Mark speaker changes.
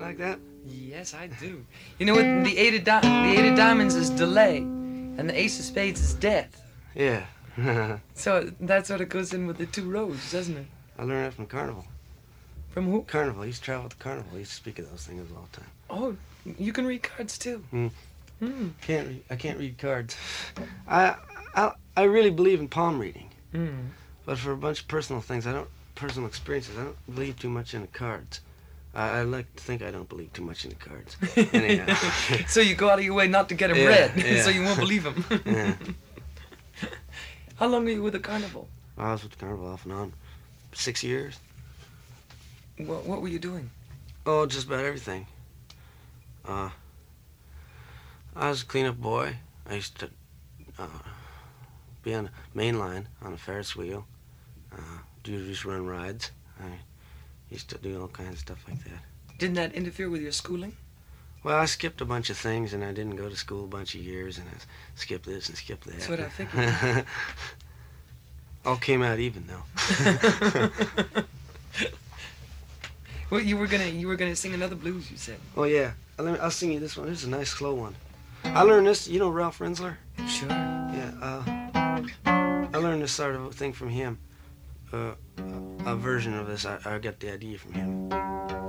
Speaker 1: like that?
Speaker 2: Yes, I do. You know what? The eight of diamonds is delay, and the ace of spades is death.
Speaker 1: Yeah.
Speaker 2: So that sort of goes in with the two roads, doesn't it?
Speaker 1: I learned that from Carnival.
Speaker 2: From who?
Speaker 1: Carnival. I used to travel with Carnival. I used to speak of those things all the time.
Speaker 2: Oh, you can read cards too.
Speaker 1: I can't read cards. I really believe in palm reading. But for a bunch of personal things, personal experiences, I don't believe too much in the cards. I like to think I don't believe too much in the cards. Anyhow.
Speaker 2: So you go out of your way not to get them read, so you won't believe them.
Speaker 1: Yeah.
Speaker 2: How long were you with the Carnival?
Speaker 1: I was with the Carnival off and on. 6 years.
Speaker 2: What were you doing?
Speaker 1: Oh, just about everything. I was a cleanup boy. I used to be on the main line on a Ferris wheel. Just run rides. I used to do all kinds of stuff like that.
Speaker 2: Didn't that interfere with your schooling?
Speaker 1: Well, I skipped a bunch of things, and I didn't go to school a bunch of years, and I skipped this and skipped that.
Speaker 2: That's what I figured.
Speaker 1: All came out even, though.
Speaker 2: Well, you were gonna sing another blues, you said.
Speaker 1: Oh yeah, I'll sing you this one. This is a nice slow one. I learned this. You know Ralph Rensler?
Speaker 2: Sure.
Speaker 1: Yeah. I learned this sort of thing from him. A version of this. I got the idea from him.